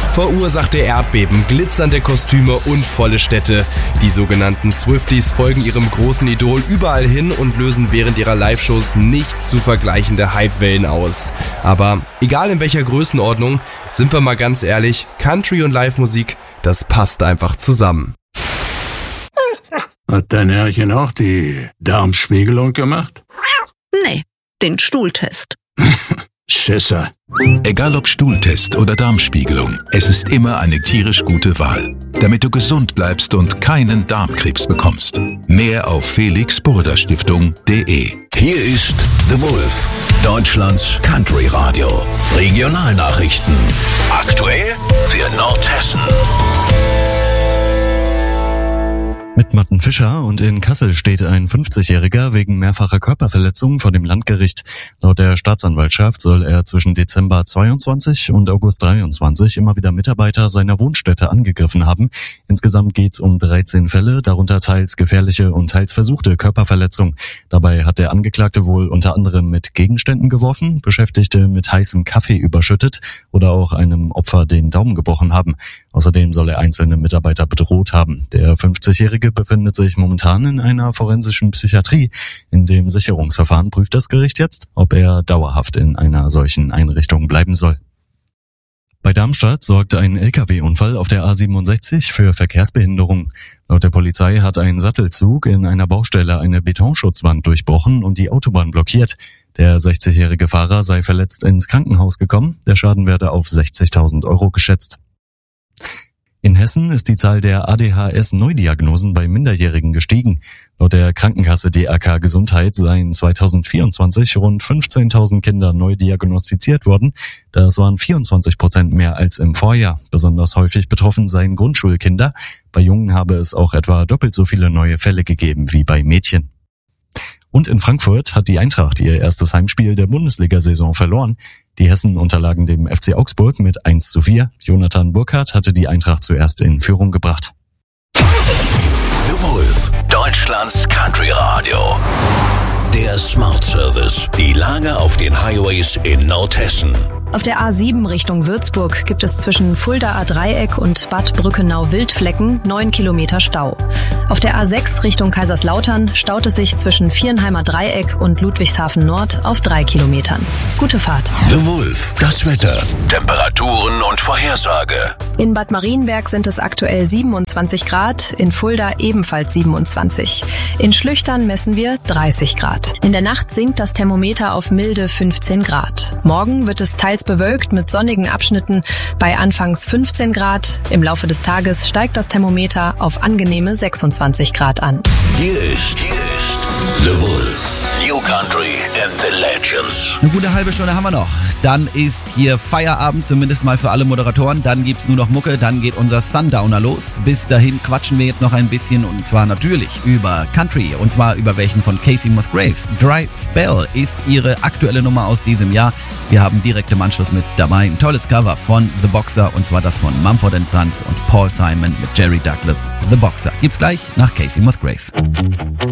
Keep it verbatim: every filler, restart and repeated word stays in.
Verursachte Erdbeben, glitzernde Kostüme und volle Städte. Die sogenannten Swifties folgen ihrem großen Idol überall hin und lösen während ihrer Live-Shows nicht zu vergleichende Hypewellen aus. Aber egal in welcher Größenordnung, sind wir mal ganz ehrlich, Country und Live-Musik, das passt einfach zusammen. Hat dein Herrchen auch die Darmspiegelung gemacht? Nee, den Stuhltest. Schisser. Egal ob Stuhltest oder Darmspiegelung, es ist immer eine tierisch gute Wahl, damit du gesund bleibst und keinen Darmkrebs bekommst. Mehr auf felix burda stiftung punkt de. Hier ist The Wolf, Deutschlands Country Radio. Regionalnachrichten. Aktuell für Nordhessen. Mit Matten Fischer und in Kassel steht ein fünfzigjähriger wegen mehrfacher Körperverletzung vor dem Landgericht. Laut der Staatsanwaltschaft soll er zwischen Dezember zweiundzwanzig und August dreiundzwanzig immer wieder Mitarbeiter seiner Wohnstätte angegriffen haben. Insgesamt geht's um dreizehn Fälle, darunter teils gefährliche und teils versuchte Körperverletzung. Dabei hat der Angeklagte wohl unter anderem mit Gegenständen geworfen, Beschäftigte mit heißem Kaffee überschüttet oder auch einem Opfer den Daumen gebrochen haben. Außerdem soll er einzelne Mitarbeiter bedroht haben. Der fünfzigjährige befindet sich momentan in einer forensischen Psychiatrie. In dem Sicherungsverfahren prüft das Gericht jetzt, ob er dauerhaft in einer solchen Einrichtung bleiben soll. Bei Darmstadt sorgt ein L K W-Unfall auf der A siebenundsechzig für Verkehrsbehinderung. Laut der Polizei hat ein Sattelzug in einer Baustelle eine Betonschutzwand durchbrochen und die Autobahn blockiert. Der sechzigjährige Fahrer sei verletzt ins Krankenhaus gekommen. Der Schaden werde auf sechzigtausend Euro geschätzt. In Hessen ist die Zahl der A D H S-Neudiagnosen bei Minderjährigen gestiegen. Laut der Krankenkasse D R K Gesundheit seien zweitausendvierundzwanzig rund fünfzehntausend Kinder neu diagnostiziert worden. Das waren vierundzwanzig Prozent mehr als im Vorjahr. Besonders häufig betroffen seien Grundschulkinder. Bei Jungen habe es auch etwa doppelt so viele neue Fälle gegeben wie bei Mädchen. Und in Frankfurt hat die Eintracht ihr erstes Heimspiel der Bundesliga-Saison verloren. Die Hessen unterlagen dem F C Augsburg mit eins zu vier. Jonathan Burkhardt hatte die Eintracht zuerst in Führung gebracht. The Wolf, Deutschlands Country Radio. Der Smart Service. Die Lage auf den Highways in Nordhessen. Auf der A sieben Richtung Würzburg gibt es zwischen Fuldaer Dreieck und Bad Brückenau-Wildflecken neun Kilometer Stau. Auf der A sechs Richtung Kaiserslautern staut es sich zwischen Viernheimer Dreieck und Ludwigshafen Nord auf drei Kilometern. Gute Fahrt. The Wolf, das Wetter, Temperaturen und Vorhersage. In Bad Marienberg sind es aktuell siebenundzwanzig Grad, in Fulda ebenfalls siebenundzwanzig. In Schlüchtern messen wir dreißig Grad. In der Nacht sinkt das Thermometer auf milde fünfzehn Grad. Morgen wird es teils bewölkt mit sonnigen Abschnitten bei anfangs fünfzehn Grad. Im Laufe des Tages steigt das Thermometer auf angenehme sechsundzwanzig Grad an. Hier ist, hier ist The Wolf. New Country and the Legends. Eine gute halbe Stunde haben wir noch. Dann ist hier Feierabend, zumindest mal für alle Moderatoren. Dann gibt's nur noch Mucke, dann geht unser Sundowner los. Bis dahin quatschen wir jetzt noch ein bisschen und zwar natürlich über Country und zwar über welchen von Casey Musgraves. Dry Spell ist ihre aktuelle Nummer aus diesem Jahr. Wir haben direkt im Anschluss mit dabei ein tolles Cover von The Boxer und zwar das von Mumford and Sons und Paul Simon mit Jerry Douglas. The Boxer gibt's gleich nach Casey Musgraves.